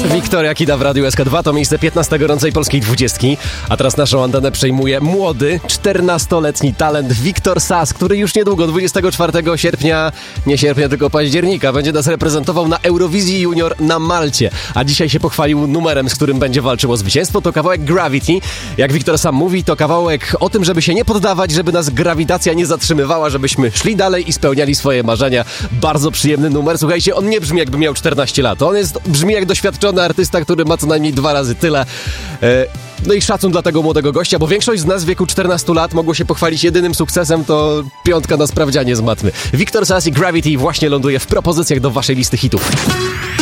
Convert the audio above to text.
Wiktoria Kida w Radiu SK2 to miejsce 15 gorącej polskiej 20. A teraz naszą antenę przejmuje młody, 14-letni talent Wiktor Sass, który już niedługo, 24 sierpnia, nie sierpnia, tylko października, będzie nas reprezentował na Eurowizji Junior na Malcie. A dzisiaj się pochwalił numerem, z którym będzie walczył o zwycięstwo. To kawałek Gravity. Jak Wiktor sam mówi, to kawałek o tym, żeby się nie poddawać, żeby nas grawitacja nie zatrzymywała, żebyśmy szli dalej i spełniali swoje marzenia. Bardzo przyjemny numer. Słuchajcie, on nie brzmi jakby miał 14 lat. On brzmi jak doświadczony artysta, który ma co najmniej 2 razy tyle. No i szacun dla tego młodego gościa, bo większość z nas w wieku 14 lat mogło się pochwalić jedynym sukcesem, to 5 na sprawdzianie z matmy. Wiktor Sass i Gravity właśnie ląduje w propozycjach do waszej listy hitów.